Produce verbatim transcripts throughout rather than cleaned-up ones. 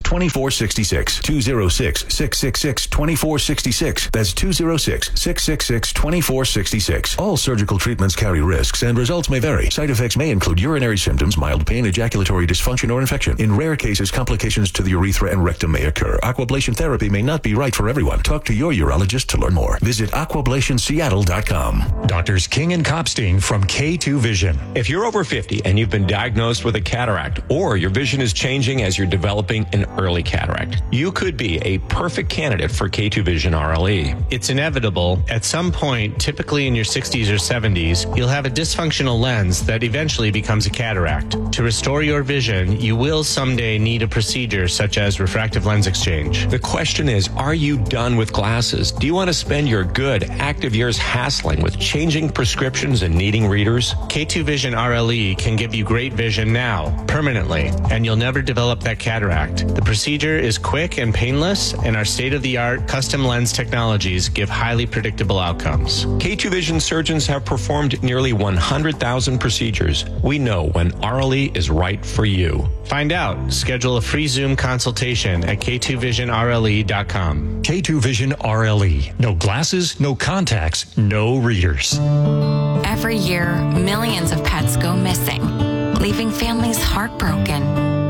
two four six six. two oh six, six six six, two four six six. That's two oh six, six six six, two four six six. All surgical treatments carry risks and results may vary. Side effects may include urinary symptoms, mild pain, ejaculatory dysfunction, or infection. In rare cases, complications to the urethra and rectum may occur. Aquablation therapy may not be right for everyone. Talk to your urologist to learn more. Visit aquablation seattle dot com. Doctors King and Kopstein from K two Vision. If you're over fifty and you've been diagnosed with a cataract, or your vision is changing as you're developing an early cataract, you could be a perfect candidate for K two Vision R L E. It's inevitable. At some point, typically in your sixties or seventies, you'll have a dysfunctional lens that eventually becomes a cataract. To restore your vision, you will someday need a procedure such as refractive lens exchange. The question is, are you done with glasses? Do you want to spend your good, active years hassling with changing prescriptions and needing readers? K two Vision R L E can give you great vision now, permanently, and you'll never develop that cataract. The procedure is quick and painless, and our state-of-the-art custom lens technologies give highly predictable outcomes. K two Vision surgeons have performed nearly one hundred thousand procedures. We know when R L E is right for you. Find out. Schedule a free Zoom consultation at K two vision R L E dot com. K two Vision R L E. No glasses, no contacts, no readers. Every year, millions of pets go missing, leaving families heartbroken.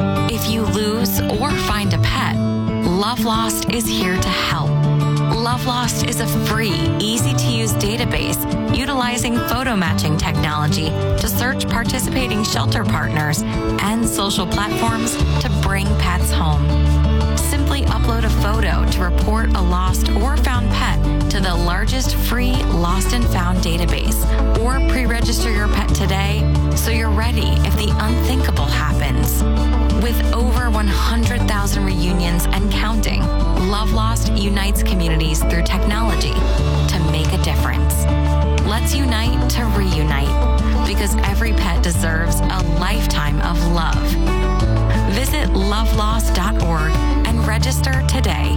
If you lose or find a pet, Love Lost is here to help. Love Lost is a free, easy-to-use database utilizing photo matching technology to search participating shelter partners and social platforms to bring pets home. Simply upload a photo to report a lost or found pet to the largest free lost and found database, or pre-register your pet today so you're ready if the unthinkable happens. With over one hundred thousand reunions and counting, Love Lost unites communities through technology to make a difference. Let's unite to reunite, because every pet deserves a lifetime of love. Visit love lost dot org and register today.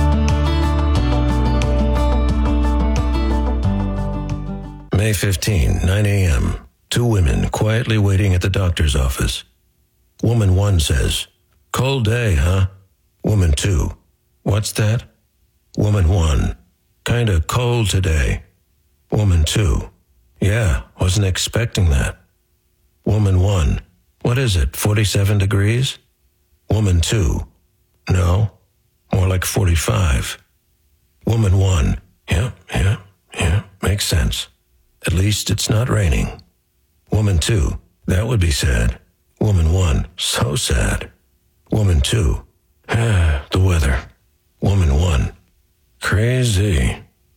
May fifteenth, nine a.m. Two women quietly waiting at the doctor's office. Woman one says, "Cold day, huh?" Woman two, "What's that?" Woman one, "Kinda cold today." Woman two, "Yeah, wasn't expecting that." Woman one, "What is it, forty-seven degrees?" Woman two, "No, more like forty-five." Woman one, "Yeah, yeah, yeah, makes sense. At least it's not raining." Woman two, "That would be sad." Woman one, "So sad." Woman two, "Ah, the weather." Woman one, "Crazy."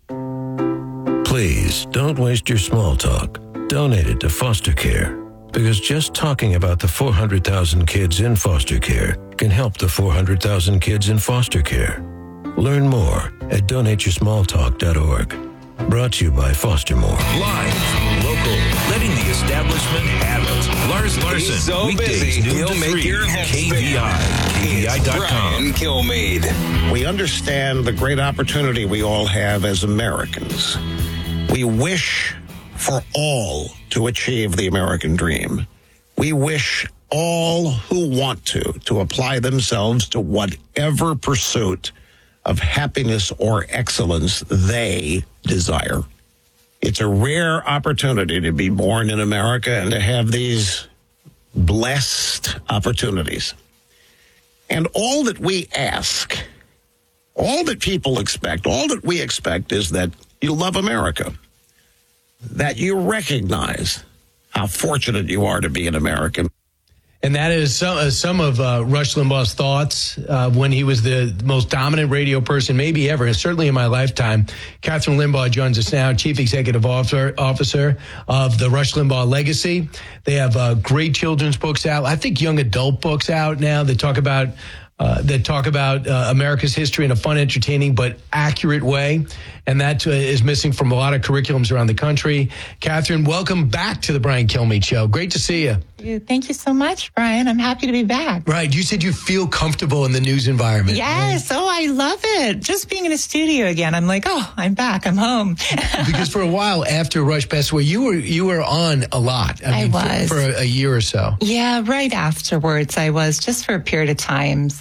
Please don't waste your small talk. Donate it to foster care, because just talking about the four hundred thousand kids in foster care can help the four hundred thousand kids in foster care. Learn more at donate your small talk dot org. Brought to you by Foster More. Live, local, letting the establishment have it. Lars Larson, He's so weekdays busy, noon he'll to make three, your head K V I, K V I dot com. Brian Kilmeade. We understand the great opportunity we all have as Americans. We wish for all to achieve the American dream. We wish all who want to, to apply themselves to whatever pursuit of happiness or excellence they desire. It's a rare opportunity to be born in America and to have these blessed opportunities. And all that we ask, all that people expect, all that we expect is that you love America, that you recognize how fortunate you are to be an American. And that is some, uh, some of uh, Rush Limbaugh's thoughts uh, when he was the most dominant radio person maybe ever, certainly in my lifetime. Catherine Limbaugh joins us now, Chief Executive Officer, officer of the Rush Limbaugh Legacy. They have uh, great children's books out. I think young adult books out now that talk about uh, that talk about uh, America's history in a fun, entertaining, but accurate way. And that uh, is missing from a lot of curriculums around the country. Catherine, welcome back to the Brian Kilmeade Show. Great to see you. Thank you so much, Brian. I'm happy to be back. Right. You said you feel comfortable in the news environment. Yes. Right? Oh, I love it. Just being in a studio again. I'm like, oh, I'm back. I'm home. Because for a while after Rush passed away, you were you were on a lot. I, I mean, was. For, for a, a year or so. Yeah, right afterwards I was, just for a period of time.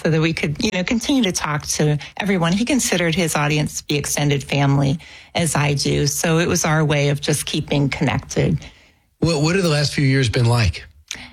so that we could, you know, continue to talk to everyone. He considered his audience to be extended family, as I do. So it was our way of just keeping connected. Well, what have the last few years been like?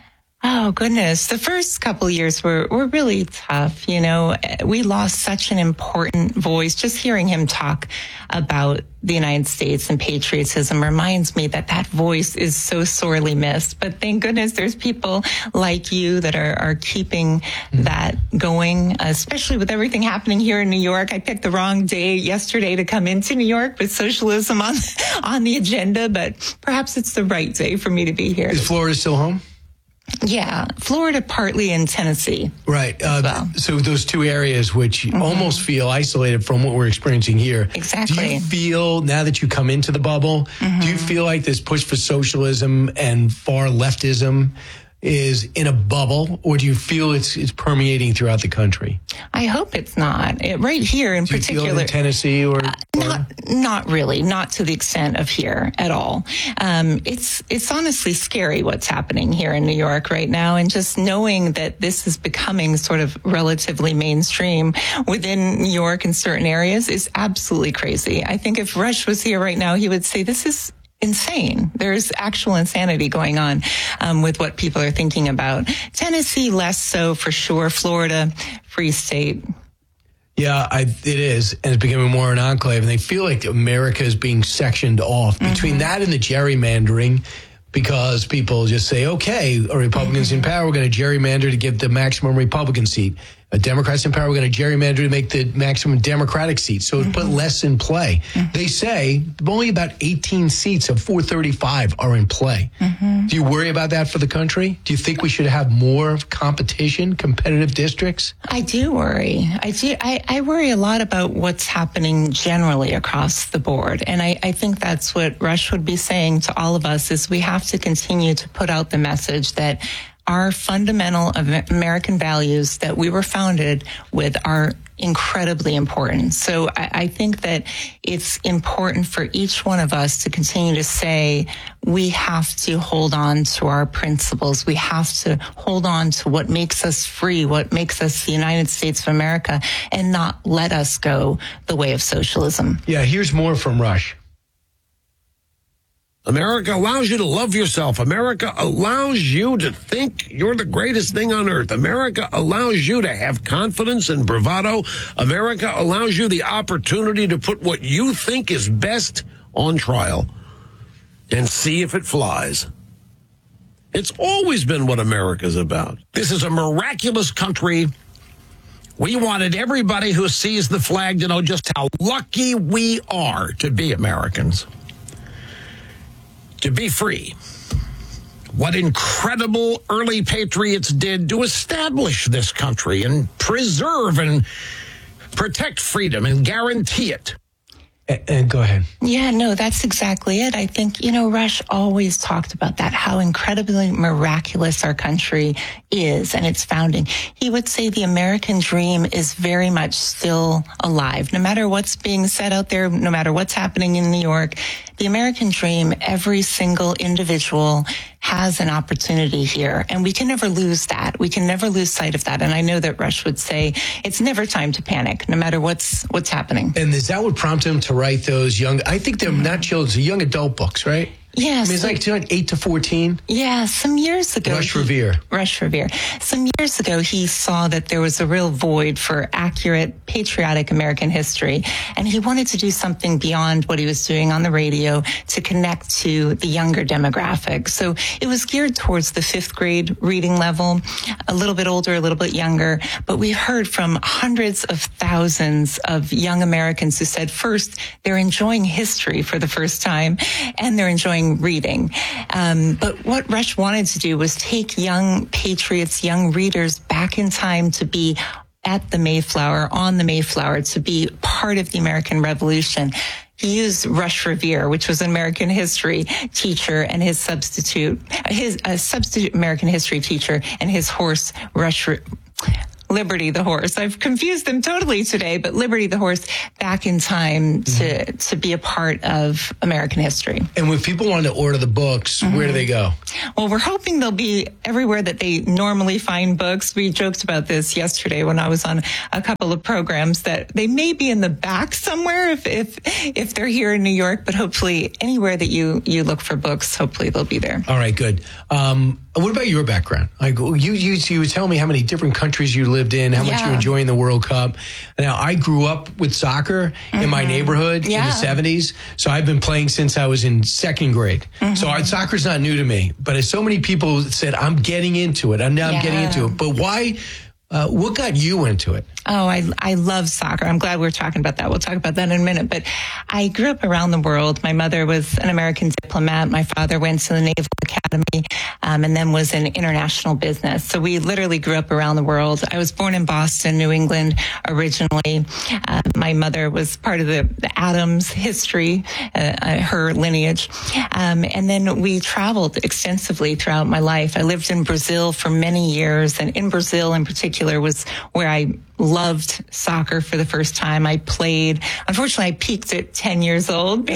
Oh, goodness. The first couple of years were, were really tough. You know, we lost such an important voice. Just hearing him talk about the United States and patriotism reminds me that that voice is so sorely missed. But thank goodness there's people like you that are, are keeping mm-hmm. that going, especially with everything happening here in New York. I picked the wrong day yesterday to come into New York with socialism on, on the agenda, but perhaps it's the right day for me to be here. Is Florida still home? Yeah, Florida, partly in Tennessee. Right. Uh, well. So those two areas which mm-hmm. almost feel isolated from what we're experiencing here. Exactly. Do you feel, now that you come into the bubble, mm-hmm. do you feel like this push for socialism and far leftism is in a bubble, or do you feel it's it's permeating throughout the country? I hope it's not. It, right here in do you particular. Feel it in Tennessee or, uh, or not not really, not to the extent of here at all. Um, it's it's honestly scary what's happening here in New York right now, and just knowing that this is becoming sort of relatively mainstream within New York in certain areas is absolutely crazy. I think if Rush was here right now, he would say this is insane. There's actual insanity going on um, with what people are thinking about. Tennessee, less so for sure. Florida, free state. Yeah, I, it is. And it's becoming more an enclave. And they feel like America is being sectioned off. Mm-hmm. Between that and the gerrymandering, because people just say, okay, are Republicans mm-hmm. in power? We're going to gerrymander to give the maximum Republican seat. A Democrats in power, we're going to gerrymander to make the maximum Democratic seat. So mm-hmm. put less in play. Mm-hmm. They say only about eighteen seats of four thirty-five are in play. Mm-hmm. Do you worry about that for the country? Do you think we should have more competition, competitive districts? I do worry. I do. I, I worry a lot about what's happening generally across the board. And I, I think that's what Rush would be saying to all of us is we have to continue to put out the message that our fundamental American values that we were founded with are incredibly important. So I, I think that it's important for each one of us to continue to say we have to hold on to our principles. We have to hold on to what makes us free, what makes us the United States of America, and not let us go the way of socialism. Yeah, here's more from Rush. America allows you to love yourself. America allows you to think you're the greatest thing on earth. America allows you to have confidence and bravado. America allows you the opportunity to put what you think is best on trial and see if it flies. It's always been what America's about. This is a miraculous country. We wanted everybody who sees the flag to know just how lucky we are to be Americans. To be free. What incredible early patriots did to establish this country and preserve and protect freedom and guarantee it. And go ahead. Yeah, no, that's exactly it. I think, you know, Rush always talked about that, how incredibly miraculous our country is and its founding. He would say the American dream is very much still alive. No matter what's being said out there, no matter what's happening in New York, the American dream, every single individual has an opportunity here. And we can never lose that. We can never lose sight of that. And I know that Rush would say it's never time to panic, no matter what's what's happening. And is that what prompted him to write those young, I think they're not children's, they're young adult books, right? Yeah, I mean, it's so, like eight to fourteen. Yeah, some years ago. Rush Revere. He, Rush Revere. Some years ago, he saw that there was a real void for accurate, patriotic American history. And he wanted to do something beyond what he was doing on the radio to connect to the younger demographic. So it was geared towards the fifth grade reading level, a little bit older, a little bit younger. But we heard from hundreds of thousands of young Americans who said, first, they're enjoying history for the first time, and they're enjoying reading. Um, but what Rush wanted to do was take young patriots, young readers back in time to be at the Mayflower, on the Mayflower, to be part of the American Revolution. He used Rush Revere, which was an American history teacher, and his substitute, his uh, substitute American history teacher, and his horse, Rush Re- Liberty the horse. I've confused them totally today, but Liberty the horse back in time to, mm-hmm. to be a part of American history. And when people want to order the books, mm-hmm. where do they go? Well, we're hoping they'll be everywhere that they normally find books. We joked about this yesterday when I was on a couple of programs that they may be in the back somewhere if if, if they're here in New York, but hopefully anywhere that you, you look for books, hopefully they'll be there. All right, good. Um, what about your background? Like you, you, you would tell me how many different countries you lived in, how yeah. much you're enjoying the World Cup. Now, I grew up with soccer mm-hmm. in my neighborhood yeah. in the seventies, so I've been playing since I was in second grade. Mm-hmm. So I, soccer's not new to me, but as so many people said, I'm getting into it. I'm now yeah. getting into it. But why? Uh, what got you into it? Oh, I I love soccer. I'm glad we're talking about that. We'll talk about that in a minute. But I grew up around the world. My mother was an American diplomat. My father went to the Naval Academy um, and then was in international business. So we literally grew up around the world. I was born in Boston, New England, originally. Uh, my mother was part of the, the Adams history, uh, her lineage. Um, and then we traveled extensively throughout my life. I lived in Brazil for many years, and in Brazil in particular was where I loved soccer for the first time. I played. Unfortunately, I peaked at ten years old.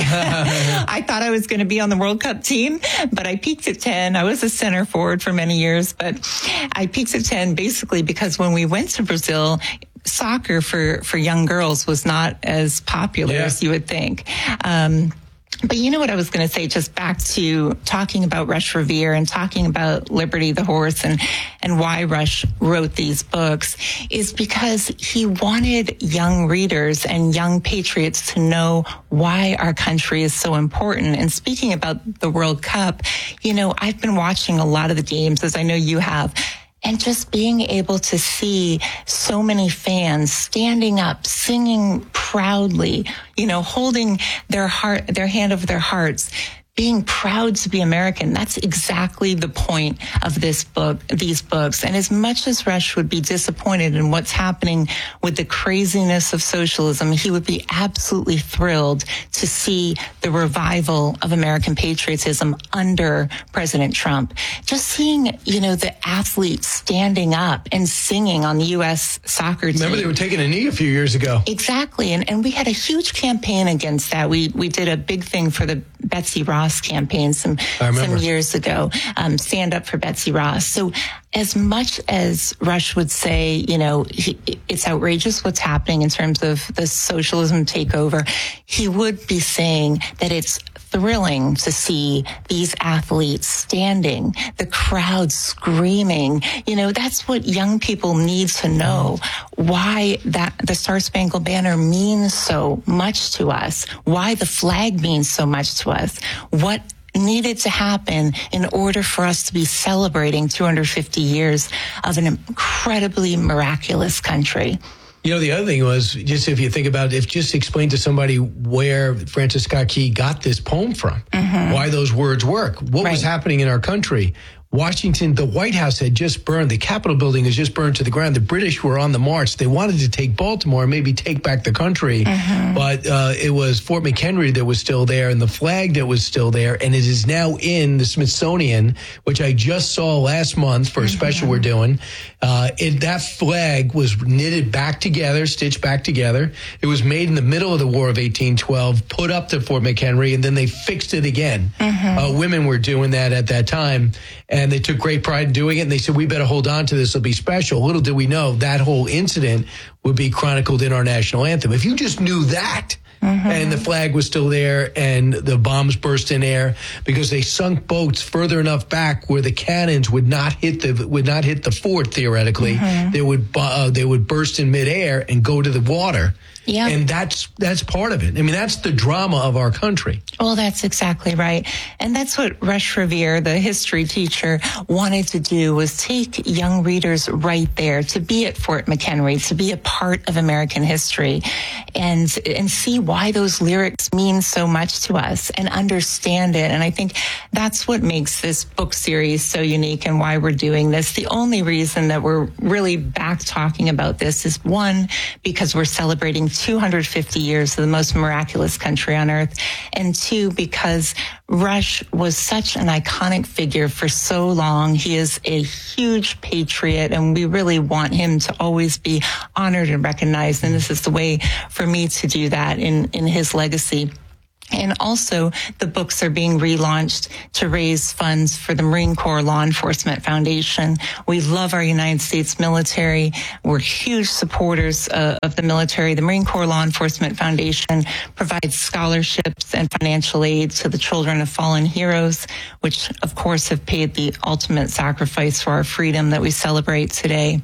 I thought I was going to be on the World Cup team, but I peaked at ten. I was a center forward for many years, but I peaked at ten basically because when we went to Brazil, soccer for, for young girls was not as popular yeah. as you would think. Um, But you know what I was going to say, just back to talking about Rush Revere and talking about Liberty the horse and, and why Rush wrote these books is because he wanted young readers and young patriots to know why our country is so important. And speaking about the World Cup, you know, I've been watching a lot of the games, as I know you have. And just being able to see so many fans standing up, singing proudly, you know, holding their heart, their hand over their hearts, being proud to be American. That's exactly the point of this book, these books. And as much as Rush would be disappointed in what's happening with the craziness of socialism, he would be absolutely thrilled to see the revival of American patriotism under President Trump. Just seeing, you know, the athletes standing up and singing on the U S soccer team. Remember they were taking a knee a few years ago. Exactly. And, and we had a huge campaign against that. We, we did a big thing for the Betsy Ross campaign some some years ago, um, Stand Up for Betsy Ross. So as much as Rush would say, you know, he, it's outrageous what's happening in terms of the socialism takeover, he would be saying that it's thrilling to see these athletes standing, the crowd screaming. You know, that's what young people need to know, why that the Star Spangled Banner means so much to us, why the flag means so much to us, what needed to happen in order for us to be celebrating two hundred fifty years of an incredibly miraculous country. You know, the other thing was, just if you think about it, if just explain to somebody where Francis Scott Key got this poem from, mm-hmm. why those words work, what right. was happening in our country. Washington, the White House had just burned. The Capitol building has just burned to the ground. The British were on the march. They wanted to take Baltimore and maybe take back the country. Mm-hmm. But uh, it was Fort McHenry that was still there and the flag that was still there. And it is now in the Smithsonian, which I just saw last month for a mm-hmm. special we're doing. Uh, it, that flag was knitted back together, stitched back together. It was made in the middle of the War of eighteen twelve, put up to Fort McHenry, and then they fixed it again. Mm-hmm. Uh, women were doing that at that time. And they took great pride in doing it. And they said, we better hold on to this. It'll be special. Little did we know that whole incident would be chronicled in our national anthem. If you just knew that, mm-hmm. and the flag was still there and the bombs burst in air because they sunk boats further enough back where the cannons would not hit the would not hit the fort, theoretically. Mm-hmm. They would uh, they would burst in midair and go to the water. Yeah. And that's that's part of it. I mean, that's the drama of our country. Well, that's exactly right. And that's what Rush Revere, the history teacher, wanted to do, was take young readers right there, to be at Fort McHenry, to be a part of American history, and and see why those lyrics mean so much to us and understand it. And I think that's what makes this book series so unique and why we're doing this. The only reason that we're really back talking about this is, one, because we're celebrating two hundred fifty years of the most miraculous country on earth. And two, because Rush was such an iconic figure for so long. He is a huge patriot, and we really want him to always be honored and recognized. And this is the way for me to do that in, in his legacy. And also, the books are being relaunched to raise funds for the Marine Corps Law Enforcement Foundation. We love our United States military. We're huge supporters uh, of the military. The Marine Corps Law Enforcement Foundation provides scholarships and financial aid to the children of fallen heroes, which, of course, have paid the ultimate sacrifice for our freedom that we celebrate today.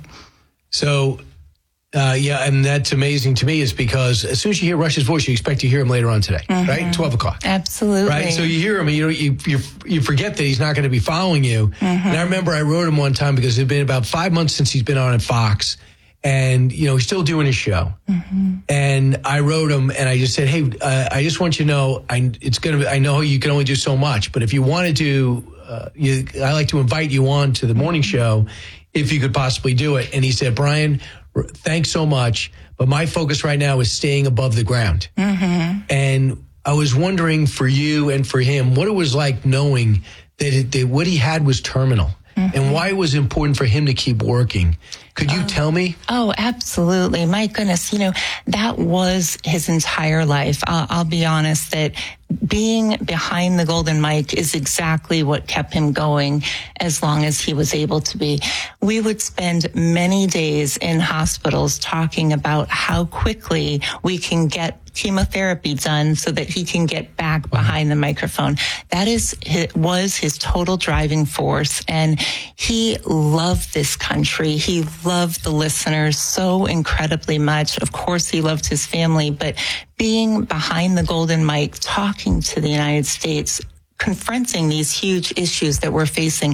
So... Uh, yeah, and that's amazing to me is because as soon as you hear Rush's voice, you expect to hear him later on today, mm-hmm. right? twelve o'clock. Absolutely. Right? So you hear him and you, you, you, you forget that he's not going to be following you. Mm-hmm. And I remember I wrote him one time because it had been about five months since he's been on at Fox. And, you know, he's still doing his show. Mm-hmm. And I wrote him and I just said, hey, uh, I just want you to know, I, it's going to be, I know you can only do so much, but if you wanted to, uh, you, I like to invite you on to the morning show if you could possibly do it. And he said, Brian, thanks so much, but my focus right now is staying above the ground. Mm-hmm. And I was wondering for you and for him, what it was like knowing that, it, that what he had was terminal, mm-hmm. and why it was important for him to keep working. Could you oh, tell me? Oh, absolutely. My goodness. You know, that was his entire life. I'll, I'll be honest that being behind the golden mic is exactly what kept him going as long as he was able to be. We would spend many days in hospitals talking about how quickly we can get chemotherapy done so that he can get back behind the microphone. That is, was his total driving force. And he loved this country. He loved the listeners so incredibly much. Of course, he loved his family, but being behind the golden mic, talking to the United States, confronting these huge issues that we're facing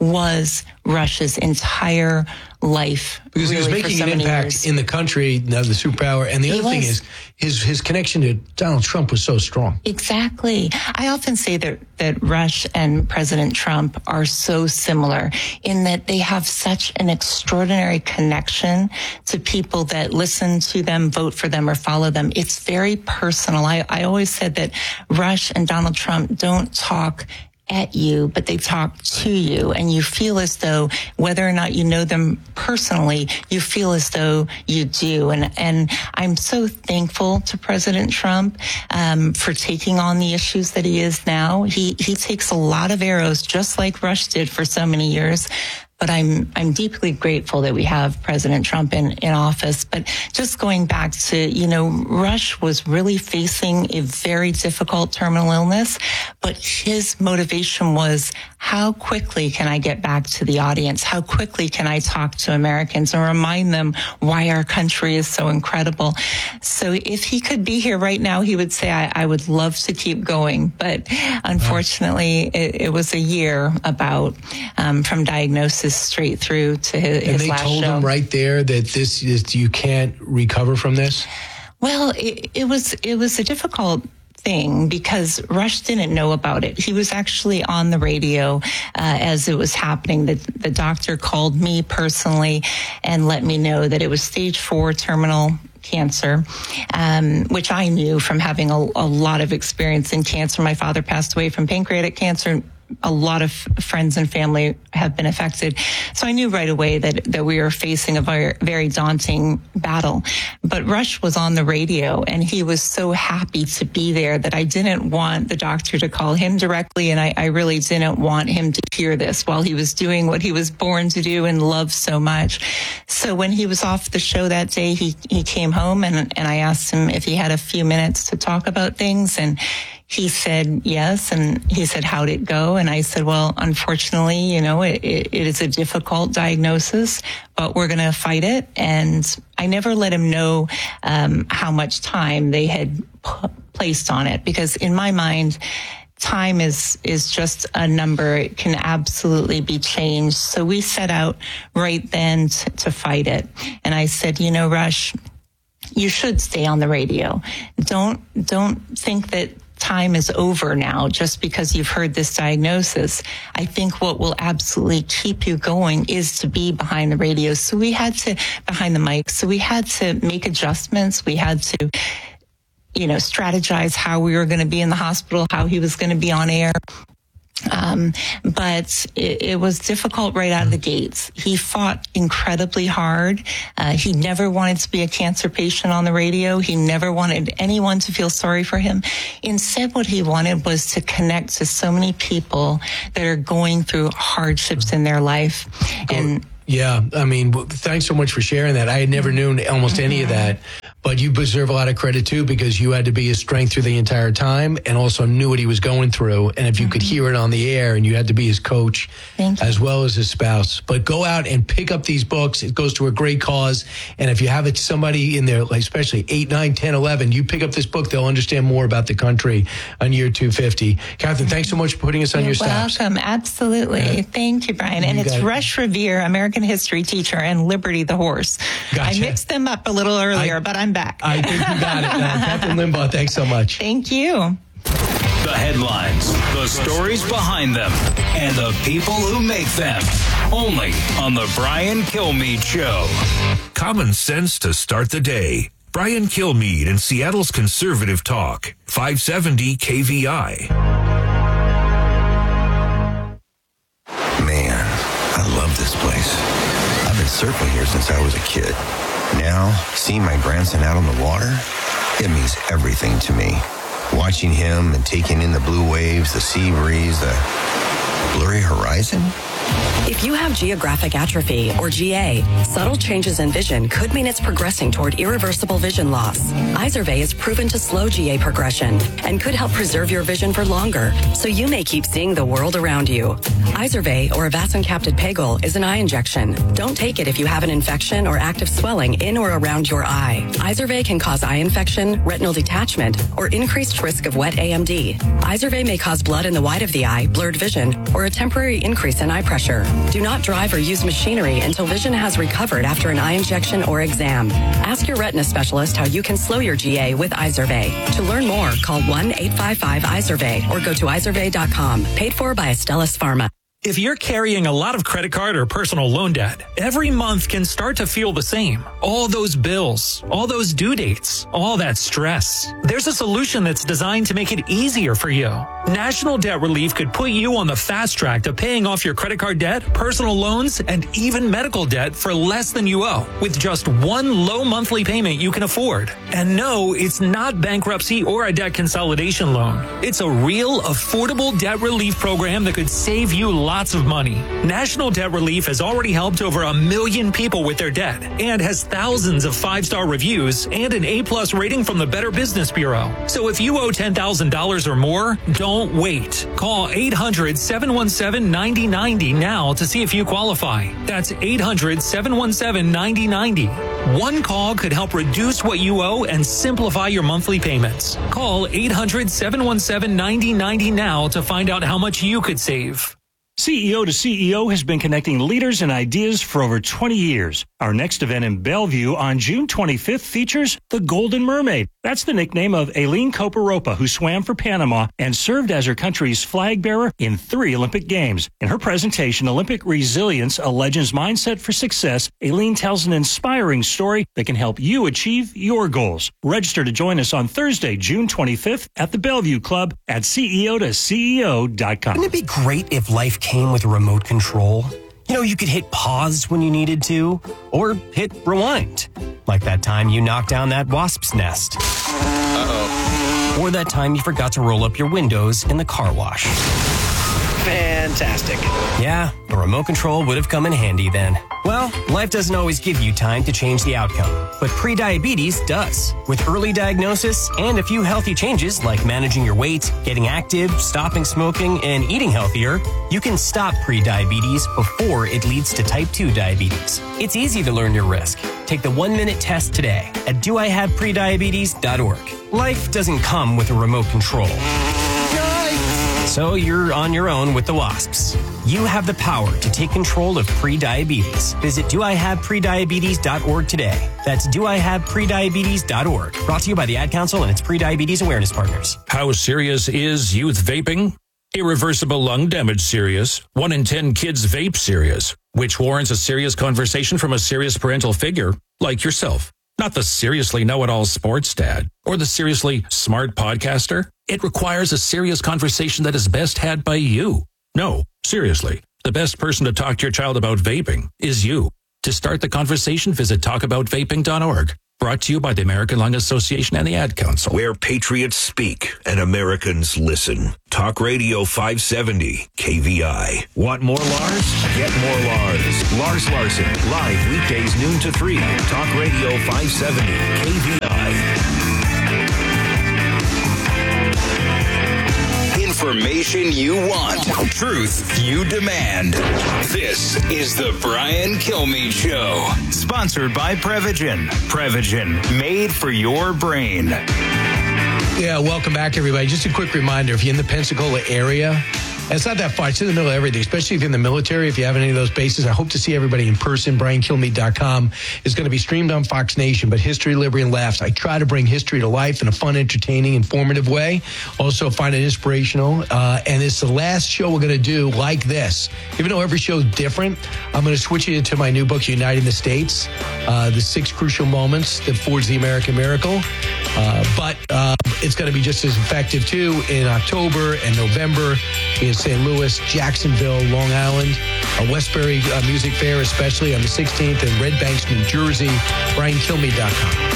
was Rush's entire life. Because really, he was making so an impact years. in the country, now the superpower. And the he other was. thing is, his his connection to Donald Trump was so strong. Exactly. I often say that, that Rush and President Trump are so similar in that they have such an extraordinary connection to people that listen to them, vote for them, or follow them. It's very personal. I, I always said that Rush and Donald Trump don't talk at you, but they talk to you, and you feel as though whether or not you know them personally, you feel as though you do. And and I'm so thankful to President Trump um, for taking on the issues that he is now. He he takes a lot of arrows, just like Rush did for so many years. But I'm I'm deeply grateful that we have President Trump in, in office. But just going back to, you know, Rush was really facing a very difficult terminal illness, but his motivation was, how quickly can I get back to the audience? How quickly can I talk to Americans and remind them why our country is so incredible? So if he could be here right now, he would say, I, I would love to keep going. But unfortunately, it, it was a year about um, from diagnosis straight through to his, and his they last told show. him right there that this is, you can't recover from this? Well, it, it was it was a difficult thing because Rush didn't know about it. He was actually on the radio uh, as it was happening. The, the doctor called me personally and let me know that it was stage four terminal cancer, um, which I knew from having a, a lot of experience in cancer. My father passed away from pancreatic cancer. A lot of friends and family have been affected. So I knew right away that, that we were facing a very, very daunting battle. But Rush was on the radio and he was so happy to be there that I didn't want the doctor to call him directly. And I, I really didn't want him to hear this while he was doing what he was born to do and loved so much. So when he was off the show that day, he, he came home and, and I asked him if he had a few minutes to talk about things. And he said yes, and he said, how'd it go? And I said, well, unfortunately, you know, it, it, it is a difficult diagnosis, but we're going to fight it. And I never let him know um, how much time they had p- placed on it, because in my mind, time is is just a number. It can absolutely be changed. So we set out right then t- to fight it. And I said, you know, Rush, you should stay on the radio. Don't don't think that time is over now just because you've heard this diagnosis. I think what will absolutely keep you going is to be behind the radio. So we had to, behind the mic, so we had to make adjustments. We had to, you know, strategize how we were going to be in the hospital, how he was going to be on air. Um, but it, it was difficult right out of the gates. He fought incredibly hard. Uh, he never wanted to be a cancer patient on the radio. He never wanted anyone to feel sorry for him. Instead, what he wanted was to connect to so many people that are going through hardships in their life. And yeah, I mean, thanks so much for sharing that. I had never known almost mm-hmm. any of that. But you deserve a lot of credit, too, because you had to be his strength through the entire time and also knew what he was going through. And if you mm-hmm. could hear it on the air, and you had to be his coach as well as his spouse. But go out and pick up these books. It goes to a great cause. And if you have it, somebody in there, like especially eight, nine, ten, eleven, you pick up this book, they'll understand more about the country on year two fifty. Catherine, thanks so much for putting us on You're your steps. welcome. Absolutely. Yeah. Thank you, Brian. And you it's Rush Revere, American history teacher, and Liberty the horse. Gotcha. I mixed them up a little earlier, I, but I'm back. I think you got it. Uh, Catherine Limbaugh, thanks so much. Thank you. The headlines, the stories behind them, and the people who make them. Only on the Brian Kilmeade Show. Common sense to start the day. Brian Kilmeade in Seattle's Conservative Talk, five seventy K V I. Man, I love this place. I've been surfing here since I was a kid. Now, seeing my grandson out on the water, it means everything to me. Watching him and taking in the blue waves, the sea breeze, the blurry horizon. If you have geographic atrophy, or G A, subtle changes in vision could mean it's progressing toward irreversible vision loss. Izervay is proven to slow G A progression and could help preserve your vision for longer, so you may keep seeing the world around you. Izervay, or avacincaptad pegol, is an eye injection. Don't take it if you have an infection or active swelling in or around your eye. Izervay can cause eye infection, retinal detachment, or increased risk of wet A M D. Izervay may cause blood in the white of the eye, blurred vision, or a temporary increase in eye pressure. Do not drive or use machinery until vision has recovered after an eye injection or exam. Ask your retina specialist how you can slow your G A with Izervay. To learn more, call one eight five five Izervay or go to izervay dot com. Paid for by Astellas Pharma. If you're carrying a lot of credit card or personal loan debt, every month can start to feel the same. All those bills, all those due dates, all that stress. There's a solution that's designed to make it easier for you. National Debt Relief could put you on the fast track to paying off your credit card debt, personal loans, and even medical debt for less than you owe, with just one low monthly payment you can afford. And no, it's not bankruptcy or a debt consolidation loan. It's a real, affordable debt relief program that could save you lots of money. National Debt Relief has already helped over a million people with their debt and has thousands of five-star reviews and an A-plus rating from the Better Business Bureau. So if you owe ten thousand dollars or more, don't wait. Call eight hundred, seven one seven, nine zero nine zero now to see if you qualify. That's eight hundred, seven one seven, nine zero nine zero. One call could help reduce what you owe and simplify your monthly payments. Call eight hundred, seven one seven, nine zero nine zero now to find out how much you could save. C E O to C E O has been connecting leaders and ideas for over twenty years. Our next event in Bellevue on June twenty-fifth features the Golden Mermaid. That's the nickname of Aileen Coparopa, who swam for Panama and served as her country's flag bearer in three Olympic Games. In her presentation, Olympic Resilience, a Legend's Mindset for Success, Aileen tells an inspiring story that can help you achieve your goals. Register to join us on Thursday, June twenty-fifth at the Bellevue Club at C E O to C E O dot com. Wouldn't it be great if life came with a remote control? You know, you could hit pause when you needed to, or hit rewind. Like that time you knocked down that wasp's nest. Uh-oh. Or that time you forgot to roll up your windows in the car wash. Fantastic. Yeah, a remote control would have come in handy then. Well, life doesn't always give you time to change the outcome, but prediabetes does. With early diagnosis and a few healthy changes like managing your weight, getting active, stopping smoking, and eating healthier, you can stop prediabetes before it leads to type two diabetes. It's easy to learn your risk. Take the one-minute test today at do I have prediabetes dot org. Life doesn't come with a remote control. So you're on your own with the wasps. You have the power to take control of prediabetes. Visit do I have prediabetes dot org today. That's do I have prediabetes dot org. Brought to you by the Ad Council and its prediabetes awareness partners. How serious is youth vaping? Irreversible lung damage serious. One in ten kids vape serious, which warrants a serious conversation from a serious parental figure like yourself. Not the seriously know-it-all sports dad or the seriously smart podcaster. It requires a serious conversation that is best had by you. No, seriously, the best person to talk to your child about vaping is you. To start the conversation, visit talk about vaping dot org. Brought to you by the American Lung Association and the Ad Council. Where patriots speak and Americans listen. Talk Radio five seventy, K V I. Want more Lars? Get more Lars. Lars Larson, live weekdays noon to three. Talk Radio five seventy, K V I. Information you want. Truth you demand. This is the Brian Kilmeade Show. Sponsored by Prevagen. Prevagen, made for your brain. Yeah, welcome back, everybody. Just a quick reminder, if you're in the Pensacola area, it's not that far. It's in the middle of everything, especially if you're in the military. If you have any of those bases, I hope to see everybody in person. Brian Kilmeade dot com is going to be streamed on Fox Nation, but History, Liberty, and Laughs. I try to bring history to life in a fun, entertaining, informative way. Also find it inspirational. Uh, and it's the last show we're going to do like this. Even though every show is different, I'm going to switch it into my new book, Uniting the States, uh, the six crucial moments that forged the American miracle. Uh, but uh, it's going to be just as effective, too, in October and November in Saint Louis, Jacksonville, Long Island, uh, Westbury uh, Music Fair, especially on the sixteenth, in Red Banks, New Jersey. Brian Kilmeade dot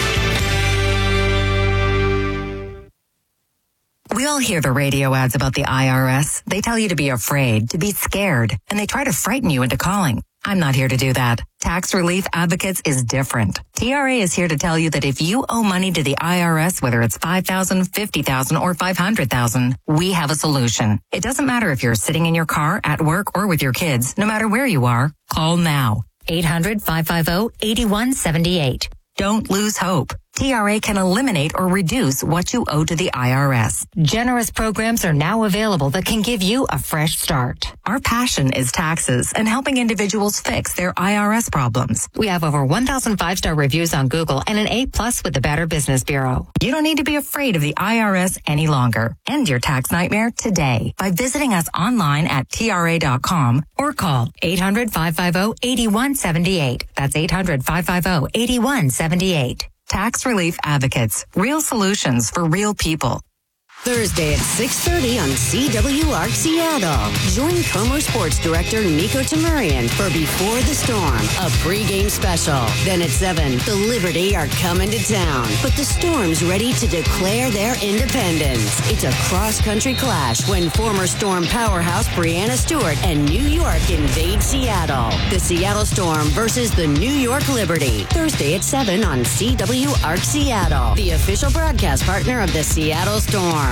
com. We all hear the radio ads about the I R S. They tell you to be afraid, to be scared, and they try to frighten you into calling. I'm not here to do that. Tax Relief Advocates is different. T R A is here to tell you that if you owe money to the I R S, whether it's five thousand dollars, fifty thousand dollars, or five hundred thousand dollars, we have a solution. It doesn't matter if you're sitting in your car, at work, or with your kids. No matter where you are, call now. eight hundred, five five zero, eight one seven eight. Don't lose hope. T R A can eliminate or reduce what you owe to the I R S. Generous programs are now available that can give you a fresh start. Our passion is taxes and helping individuals fix their I R S problems. We have over one thousand five-star reviews on Google and an A plus with the Better Business Bureau. You don't need to be afraid of the I R S any longer. End your tax nightmare today by visiting us online at T R A dot com or call eight hundred, five five zero, eight one seven eight. That's eight hundred, five five zero, eight one seven eight. Tax Relief Advocates. Real solutions for real people. Thursday at six thirty on C W A R C Seattle. Join Como Sports Director Nico Tamurian for Before the Storm, a pregame special. Then at seven, the Liberty are coming to town, but the Storm's ready to declare their independence. It's a cross-country clash when former Storm powerhouse Breanna Stewart and New York invade Seattle. The Seattle Storm versus the New York Liberty. Thursday at seven on C W A R C Seattle, the official broadcast partner of the Seattle Storm.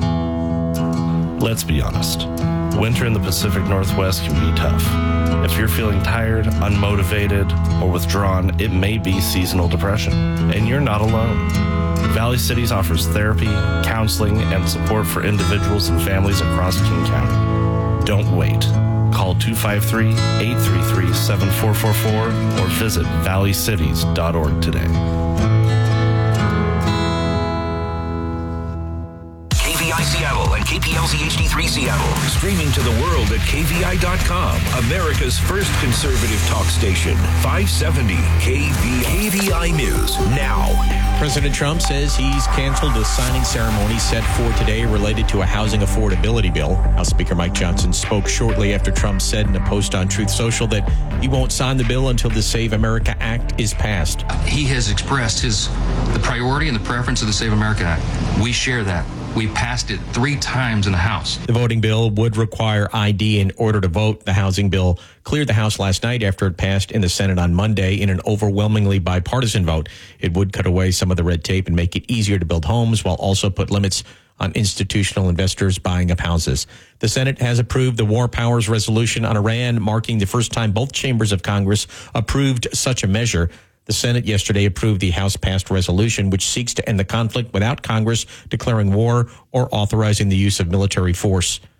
Let's be honest. Winter in the Pacific Northwest can be tough. If you're feeling tired, unmotivated, or withdrawn, it may be seasonal depression. And you're not alone. Valley Cities offers therapy, counseling, and support for individuals and families across King County. Don't wait. Call two five three, eight three three, seven four four four or visit valley cities dot org today. Seattle and K P L Z H D three Seattle. Streaming to the world at K V I dot com. America's first conservative talk station. five seventy K V I. K V I News now. President Trump says he's canceled a signing ceremony set for today related to a housing affordability bill. House Speaker Mike Johnson spoke shortly after Trump said in a post on Truth Social that he won't sign the bill until the Save America Act is passed. He has expressed his the priority and the preference of the Save America Act. We share that. We passed it three times in the House. The voting bill would require I D in order to vote. The housing bill cleared the House last night after it passed in the Senate on Monday in an overwhelmingly bipartisan vote. It would cut away some of the red tape and make it easier to build homes while also put limits on institutional investors buying up houses. The Senate has approved the War Powers Resolution on Iran, marking the first time both chambers of Congress approved such a measure. The Senate yesterday approved the House-passed resolution, which seeks to end the conflict without Congress declaring war or authorizing the use of military force.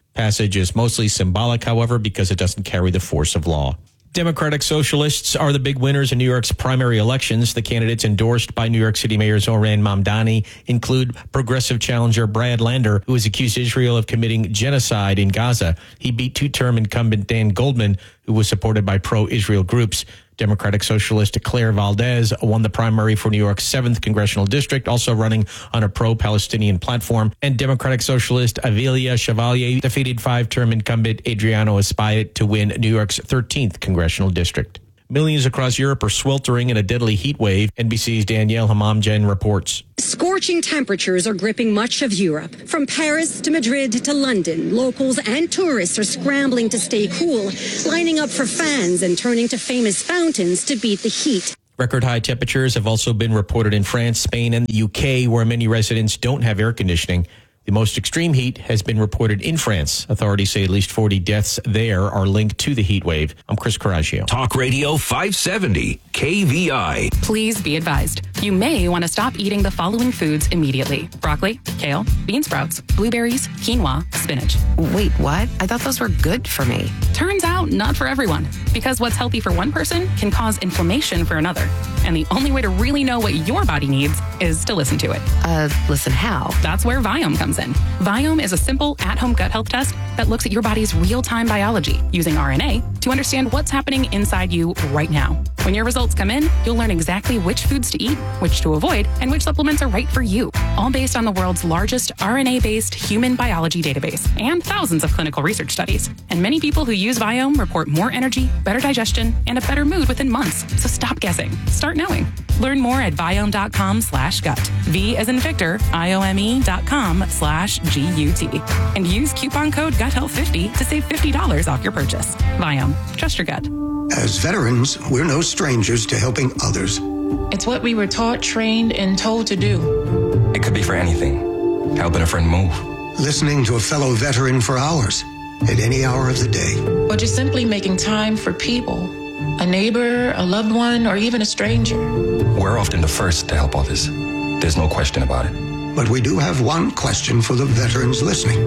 Passage is mostly symbolic, however, because it doesn't carry the force of law. Democratic Socialists are the big winners in New York's primary elections. The candidates endorsed by New York City Mayor Zohran Mamdani include progressive challenger Brad Lander, who has accused Israel of committing genocide in Gaza. He beat two-term incumbent Dan Goldman, who was supported by pro-Israel groups. Democratic Socialist Claire Valdez won the primary for New York's seventh Congressional District, also running on a pro-Palestinian platform. And Democratic Socialist Avilia Chevalier defeated five-term incumbent Adriano Espaillat to win New York's thirteenth Congressional District. Millions across Europe are sweltering in a deadly heat wave. N B C's Danielle Hamamjen reports. Scorching temperatures are gripping much of Europe. From Paris to Madrid to London, locals and tourists are scrambling to stay cool, lining up for fans and turning to famous fountains to beat the heat. Record high temperatures have also been reported in France, Spain, and the U K, where many residents don't have air conditioning. The most extreme heat has been reported in France. Authorities say at least forty deaths there are linked to the heat wave. I'm Chris Coraggio. Talk Radio five seventy, K V I. Please be advised. You may want to stop eating the following foods immediately. Broccoli, kale, bean sprouts, blueberries, quinoa, spinach. Wait, what? I thought those were good for me. Turns out not for everyone. Because what's healthy for one person can cause inflammation for another. And the only way to really know what your body needs is to listen to it. Uh, listen how? That's where Viome comes in. Viome is a simple at-home gut health test that looks at your body's real-time biology using R N A to understand what's happening inside you right now. When your results come in, you'll learn exactly which foods to eat, which to avoid, and which supplements are right for you. All based on the world's largest R N A-based human biology database and thousands of clinical research studies. And many people who use Viome report more energy, better digestion, and a better mood within months. So stop guessing. Start knowing. Learn more at Viome.com slash gut. V as in Victor, I-O-M-E dot com slash G-U-T. And use coupon code gut health fifty to save fifty dollars off your purchase. Viome. Trust your gut. As veterans, we're no strangers to helping others. It's what we were taught, trained, and told to do. It could be for anything. Helping a friend move. Listening to a fellow veteran for hours, at any hour of the day. Or just simply making time for people. A neighbor, a loved one, or even a stranger. We're often the first to help others. There's no question about it. But we do have one question for the veterans listening.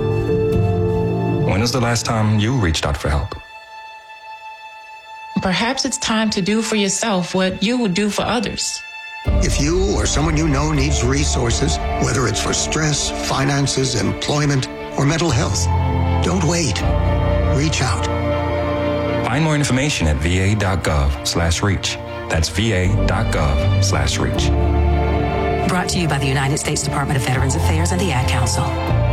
When was the last time you reached out for help? Perhaps it's time to do for yourself what you would do for others. If you or someone you know needs resources, whether it's for stress, finances, employment, or mental health, don't wait. Reach out. Find more information at va.gov slash reach. That's va.gov slash reach. Brought to you by the United States Department of Veterans Affairs and the Ad Council.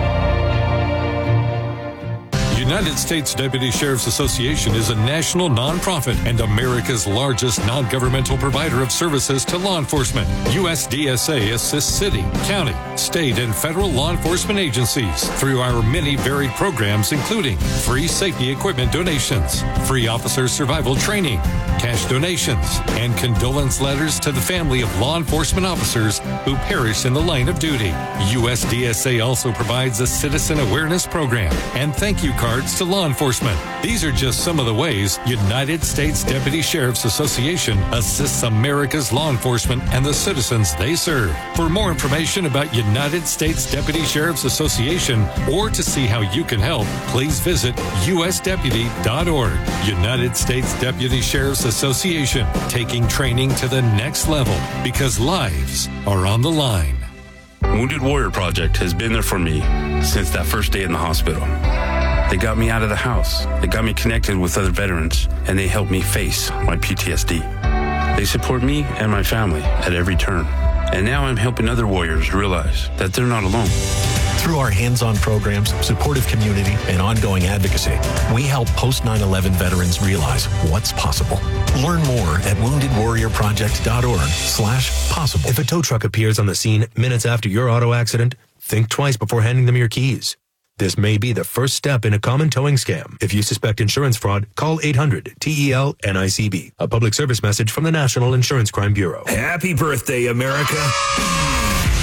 United States Deputy Sheriff's Association is a national nonprofit and America's largest non-governmental provider of services to law enforcement. U S D S A assists city, county, state, and federal law enforcement agencies through our many varied programs, including free safety equipment donations, free officer survival training, cash donations, and condolence letters to the family of law enforcement officers who perish in the line of duty. U S D S A also provides a citizen awareness program and thank you cards to law enforcement. These are just some of the ways United States Deputy Sheriff's Association assists America's law enforcement and the citizens they serve. For more information about United States Deputy Sheriff's Association or to see how you can help, please visit U S deputy dot org. United States Deputy Sheriff's Association, taking training to the next level because lives are on the line. Wounded Warrior Project has been there for me since that first day in the hospital. They got me out of the house. They got me connected with other veterans, and they helped me face my P T S D. They support me and my family at every turn. And now I'm helping other warriors realize that they're not alone. Through our hands-on programs, supportive community, and ongoing advocacy, we help post nine eleven veterans realize what's possible. Learn more at wounded warrior project dot org slash possible. If a tow truck appears on the scene minutes after your auto accident, think twice before handing them your keys. This may be the first step in a common towing scam. If you suspect insurance fraud, call eight hundred T E L N I C B. A public service message from the National Insurance Crime Bureau. Happy birthday, America. It's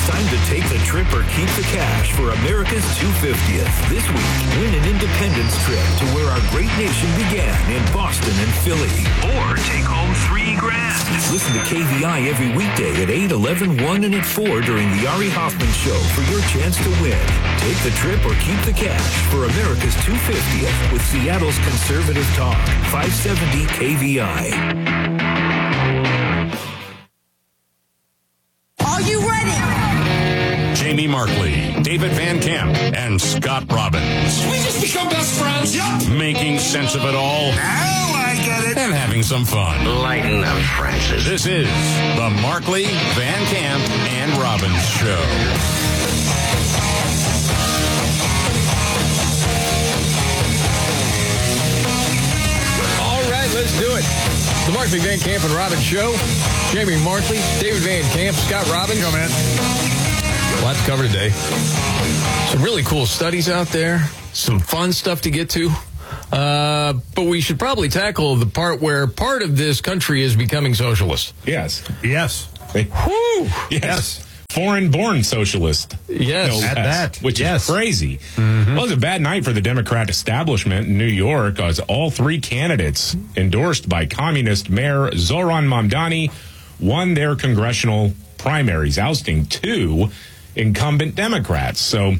Time to take the trip or keep the cash for America's two hundred fiftieth. This week, win an independence trip to where our great nation began in Boston and Philly. Or take home three grand. Listen to K V I every weekday at eight, eleven, one, and at four during the Ari Hoffman Show for your chance to win. Take the trip or keep the cash for America's two hundred fiftieth with Seattle's Conservative Talk. five seventy K V I. Are you ready? Jamie Markley, David Van Camp, and Scott Robbins. We just become best friends. Yep. Making sense of it all. Now I get it. And having some fun. Lighten up, Francis. This is the Markley, Van Camp, and Robbins Show. All right, let's do it. The Markley, Van Camp, and Robbins Show. Jamie Markley, David Van Camp, Scott Robbins. Go, man. A lot to cover today. Some really cool studies out there. Some fun stuff to get to. Uh, but we should probably tackle the part where part of this country is becoming socialist. Yes. Yes. Whew. Yes. yes. Foreign-born socialist. Yes. No At less, that. Which yes. is crazy. Mm-hmm. Well, it was a bad night for the Democrat establishment in New York as all three candidates endorsed by communist Mayor Zoran Mamdani won their congressional primaries, ousting two incumbent Democrats. So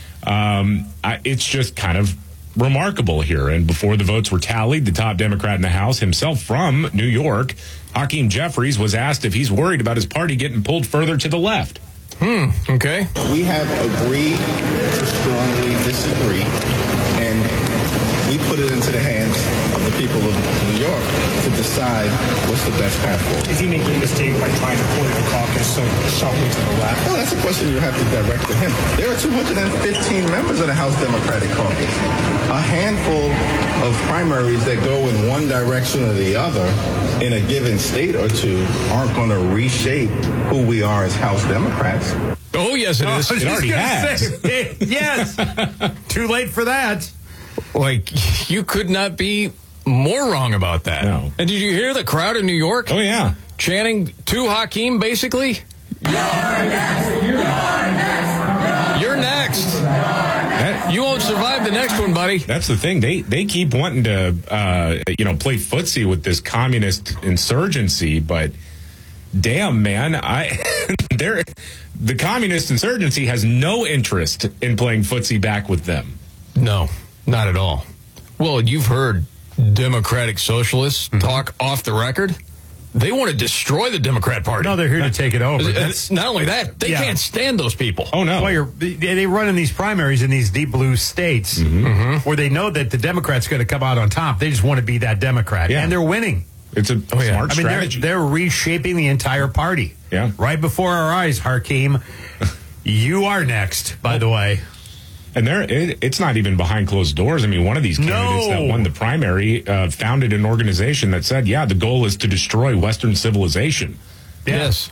um, I, it's just kind of remarkable here. And before the votes were tallied, the top Democrat in the House, himself from New York, Hakeem Jeffries, was asked if he's worried about his party getting pulled further to the left. Hmm, okay. We have agreed to strongly disagree, and we put it into the hands of the people of New York to decide what's the best path forward. Is he making a mistake by trying to point the caucus so sharply to the left? Well, that's a question you have to direct to him. There are two hundred fifteen members of the House Democratic Caucus. A handful of primaries that go in one direction or the other in a given state or two aren't going to reshape who we are as House Democrats. Oh, yes, it is. Oh, it already has. Say, yes. Too late for that. Like, you could not be more wrong about that. No. And did you hear the crowd in New York? Oh, yeah. Chanting to Hakeem, basically? You're next. You're next. You're next. That, you won't survive the next one, buddy. That's the thing. They they keep wanting to, uh, you know, play footsie with this communist insurgency, but damn, man, I they're, the communist insurgency has no interest in playing footsie back with them. No, not at all. Well, you've heard Democratic Socialists mm-hmm. talk off the record. They want to destroy the Democrat Party. No, they're here to take it over. That's, not only that, they yeah. can't stand those people. Oh, no. Well, you're, they run in these primaries in these deep blue states mm-hmm. Mm-hmm. where they know that the Democrat's going to come out on top. They just want to be that Democrat. Yeah. And they're winning. It's a oh, yeah. smart I mean, strategy. They're, they're reshaping the entire party. Yeah. Right before our eyes, Hakeem. You are next, by the way. And there, it, it's not even behind closed doors. I mean, one of these candidates no. that won the primary uh, founded an organization that said, yeah, the goal is to destroy Western civilization. Yes.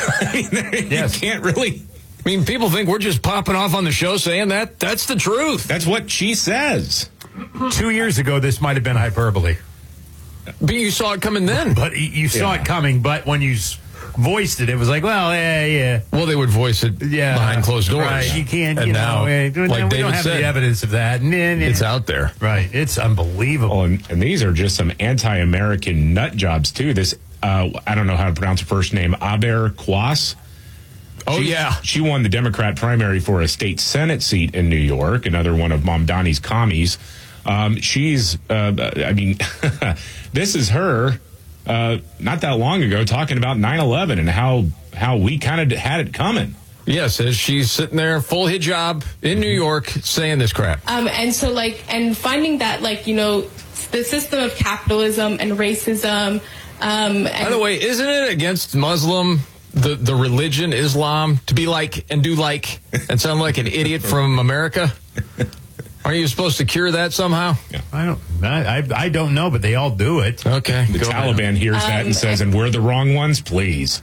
yes. You can't really. I mean, people think we're just popping off on the show saying that. That's the truth. That's what she says. Two years ago, this might have been hyperbole. But you saw it coming then. But you saw yeah. it coming, but when you voiced it, it was like, well, yeah, yeah. Well, they would voice it yeah, behind closed doors. Right, you can't, and you now, know, like we David don't have said, the evidence of that. Nah, nah. It's out there. Right, it's unbelievable. Oh, and, and these are just some anti-American nut jobs, too. This, uh, I don't know how to pronounce her first name, Aber Quas. Oh, she, yeah. She won the Democrat primary for a state Senate seat in New York, another one of Mamdani's commies. Um, she's, uh, I mean, this is her uh, not that long ago talking about nine eleven and how, how we kind of had it coming. Yes, as she's sitting there, full hijab in New York, saying this crap. Um, and so, like, and finding that, like, you know, the system of capitalism and racism. Um, and By the way, isn't it against Muslim, the, the religion, Islam, to be like and do like and sound like an idiot from America? Are you supposed to cure that somehow? Yeah. I don't. I, I don't know, but they all do it. Okay. The Taliban ahead. hears um, that and says, "And we're the wrong ones, please."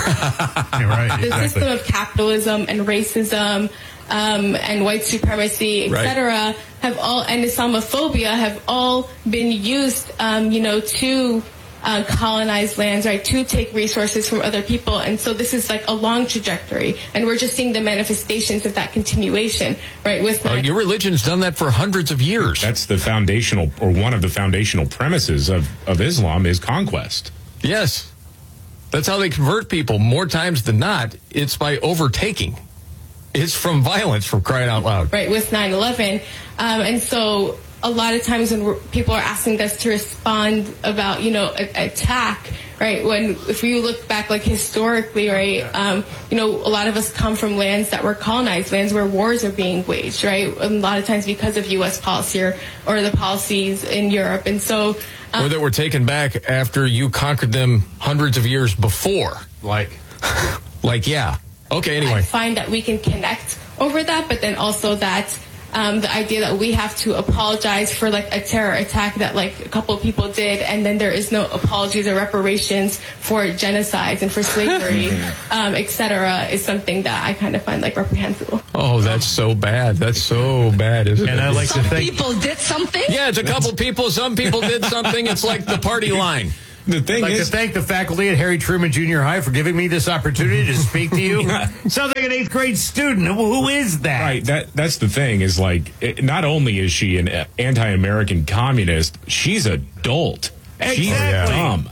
right. The exactly. system of capitalism and racism um, and white supremacy, et cetera, right. have all and Islamophobia have all been used, um, you know, to uh, colonize lands, right, to take resources from other people. And so this is like a long trajectory, and we're just seeing the manifestations of that continuation, right? With uh, your religion's done that for hundreds of years. That's the foundational, or one of the foundational premises of, of Islam is conquest. Yes. That's how they convert people more times than not. It's by overtaking. It's from violence, for crying out loud. Right, with nine eleven. Um, and so a lot of times when we're, people are asking us to respond about, you know, a, attack, right, when if you look back, like, historically, right, um, you know, a lot of us come from lands that were colonized, lands where wars are being waged, right, a lot of times because of U S policy or, or the policies in Europe. And so... Um, or that were taken back after you conquered them hundreds of years before. Like... like, yeah. Okay, anyway. I find that we can connect over that, but then also that um, the idea that we have to apologize for, like, a terror attack that, like, a couple of people did, and then there is no apologies or reparations for genocides and for slavery, um, et cetera, is something that I kind of find, like, reprehensible. Oh, that's so bad. That's so bad, isn't and it? I like Some to think people did something? Yeah, it's a couple people. Some people did something. It's like the party line. The thing I'd like is, to thank the faculty at Harry Truman Junior High for giving me this opportunity to speak to you. Sounds like an eighth grade student. Who is that? Right. That that's the thing is, like, it, not only is she an anti-American communist, she's a dolt. Exactly. She's dumb.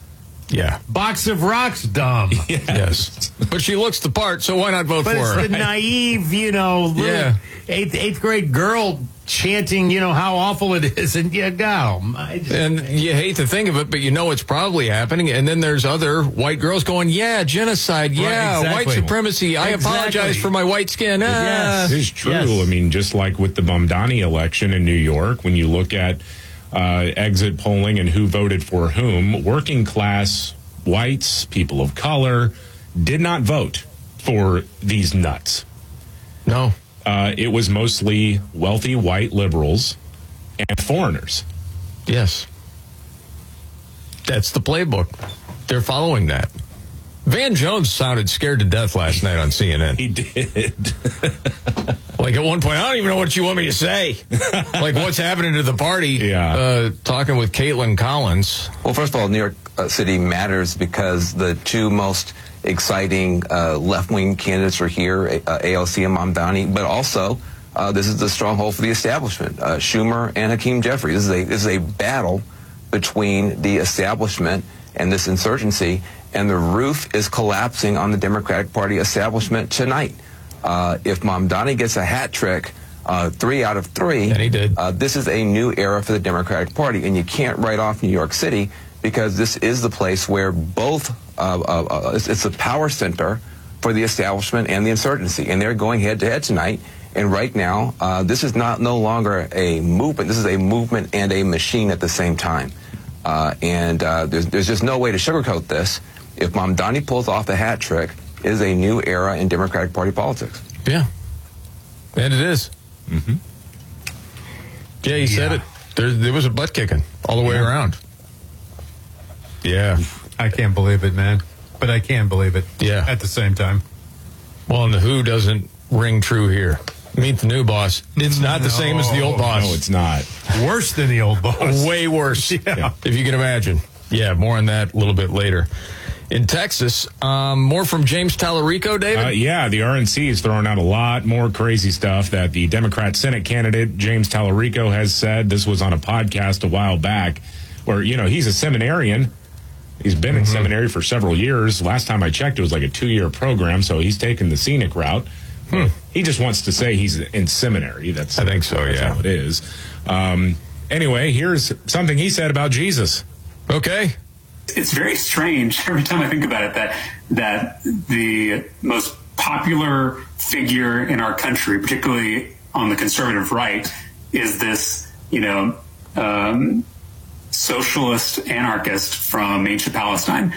Yeah. Box of rocks, dumb. Yes. yes. But she looks the part, so why not vote but for it's her? the naive, you know, little yeah. eighth, eighth grade girl chanting, you know, how awful it is, and you go. I just, and you hate to think of it, but you know it's probably happening. And then there's other white girls going, yeah, genocide, yeah, right, exactly. white supremacy. I exactly. apologize for my white skin. Ah. Yes, it's true. Yes. I mean, just like with the Mamdani election in New York, when you look at uh, exit polling and who voted for whom, working class whites, people of color, did not vote for these nuts. No. Uh, it was mostly wealthy white liberals and foreigners. Yes. That's the playbook. They're following that. Van Jones sounded scared to death last night on C N N. He did. Like, at one point, I don't even know what you want me to say. Like, what's happening to the party? Yeah. Uh, talking with Caitlin Collins. Well, first of all, New York uh, City matters because the two most exciting uh, left-wing candidates are here, uh, A L C and Mamdani, but also uh, this is the stronghold for the establishment, uh, Schumer and Hakeem Jeffries. This is a this is a battle between the establishment and this insurgency, and the roof is collapsing on the Democratic Party establishment tonight. Uh, if Mamdani gets a hat trick, uh, three out of three, and he did. Uh, this is a new era for the Democratic Party, and you can't write off New York City because this is the place where both uh, uh, uh, it's, it's a power center for the establishment and the insurgency, and they're going head to head tonight. And right now, uh, this is not no longer a movement. This is a movement and a machine at the same time. Uh, and uh, there's, there's just no way to sugarcoat this. If Mamdani pulls off the hat trick, it is a new era in Democratic Party politics. Yeah. And it is. Mm-hmm. Yeah, he yeah. said it. There, there was a butt kicking all the way yeah. around. Yeah. I can't believe it, man. But I can believe it. Yeah. At the same time. Well, and the who doesn't ring true here. Meet the new boss. It's not the no, same as the old boss. No, it's not. Worse than the old boss. Way worse. Yeah. If you can imagine. Yeah, more on that a little bit later. In Texas, um, more from James Tallarico, David? Uh, yeah, the R N C is throwing out a lot more crazy stuff that the Democrat Senate candidate, James Tallarico, has said. This was on a podcast a while back where, you know, he's a seminarian. He's been mm-hmm. in seminary for several years. Last time I checked, it was like a two-year program, so he's taken the scenic route. Hmm. He just wants to say he's in seminary. That's I think so, that's yeah. how it is. Um, anyway, here's something he said about Jesus. Okay. It's very strange every time I think about it that that the most popular figure in our country, particularly on the conservative right, is this, you know, um, socialist anarchist from ancient Palestine.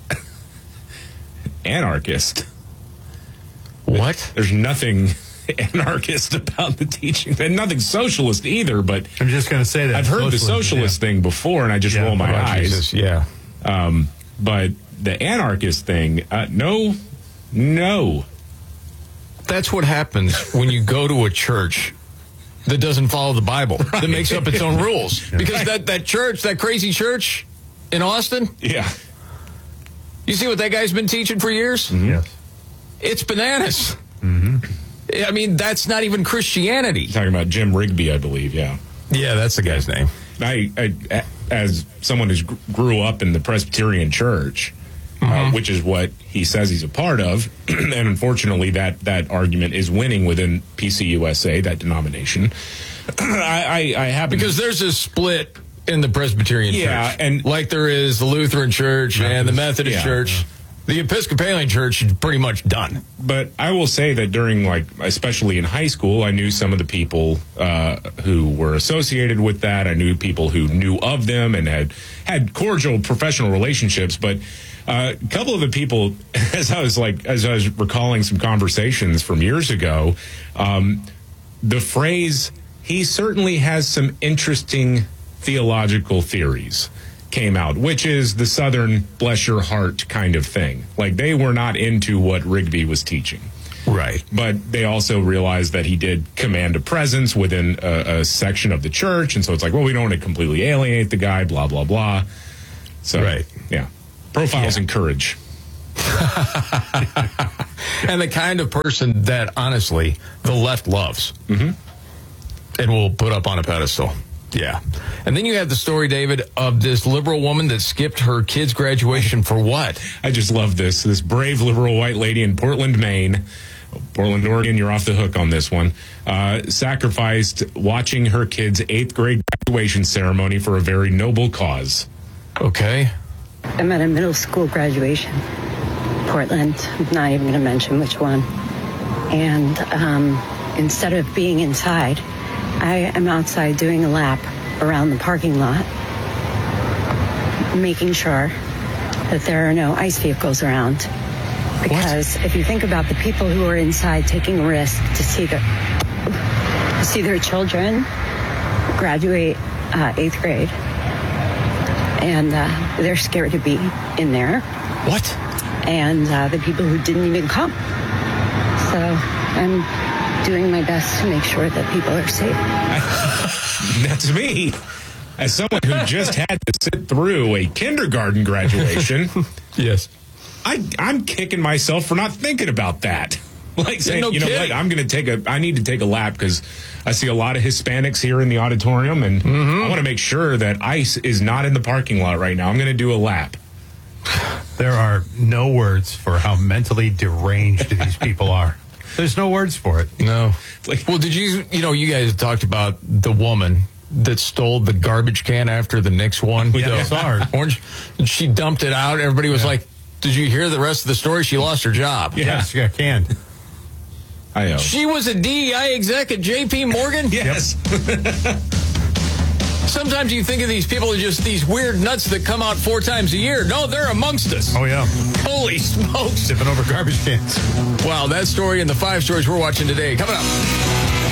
Anarchist? What? There's nothing anarchist about the teaching, and nothing socialist either, but I'm just going to say that. I've heard the socialist yeah. thing before, and I just yeah, roll my oh, eyes. Jesus, yeah. Um, but the anarchist thing, uh, no, no. That's what happens when you go to a church that doesn't follow the Bible, right. that makes up its own rules. Because that, that church, that crazy church, in Austin? Yeah. You see what that guy's been teaching for years? Mm-hmm. Yes. It's bananas. Mm-hmm. I mean, that's not even Christianity. Talking about Jim Rigby, I believe, yeah. Yeah, that's the guy's name. I, I as someone who grew up in the Presbyterian Church, mm-hmm. uh, which is what he says he's a part of, and unfortunately that, that argument is winning within P C U S A, that denomination. I, I, I happen Because there's a split in the Presbyterian yeah, Church. and like there is the Lutheran Church Methodist, and the Methodist yeah, Church. Yeah. The Episcopalian Church is pretty much done. But I will say that during, like, especially in high school, I knew some of the people uh, who were associated with that. I knew people who knew of them and had had cordial professional relationships. But uh, a couple of the people, as I was like, as I was recalling some conversations from years ago, um, the phrase "he certainly has some interesting theological theories" came out, which is the Southern bless your heart kind of thing. Like, they were not into what Rigby was teaching. Right. But they also realized that he did command a presence within a, a section of the church. And so it's like, well, we don't want to completely alienate the guy, blah, blah, blah. So, right. yeah. Profiles yeah. and courage. And the kind of person that, honestly, the left loves. Mm-hmm. And will put up on a pedestal. Yeah. And then you have the story, David, of this liberal woman that skipped her kid's graduation for what? I just love this. This brave liberal white lady in Portland, Maine, Portland, Oregon, you're off the hook on this one, uh, sacrificed watching her kid's eighth grade graduation ceremony for a very noble cause. Okay. I'm at a middle school graduation, Portland. I'm not even going to mention which one. And um, instead of being inside, I am outside doing a lap around the parking lot, making sure that there are no ICE vehicles around. Because what? If you think about the people who are inside taking a risk to see their, to see their children graduate uh, eighth grade, and uh, they're scared to be in there. What? And uh, the people who didn't even come. So I'm doing my best to make sure that people are safe. That's me. As someone who just had to sit through a kindergarten graduation. Yes. I, I'm kicking myself for not thinking about that. Like saying, no you know kidding. what, I'm going to take a, I need to take a lap because I see a lot of Hispanics here in the auditorium, and mm-hmm. I want to make sure that ICE is not in the parking lot right now. I'm going to do a lap. There are no words for how mentally deranged these people are. There's no words for it. No. Well, did you, you know, you guys talked about the woman that stole the garbage can after the Knicks won. Yeah, I saw her. Orange. She dumped it out. Everybody was yeah. like, did you hear the rest of the story? She lost her job. Yeah, she got canned. I know. She was a D E I exec at J P Morgan? Yes. Sometimes you think of these people as just these weird nuts that come out four times a year. No, they're amongst us. Oh, yeah. Holy smokes. Tipping over garbage cans. Wow, that story and the five stories we're watching today. Coming up.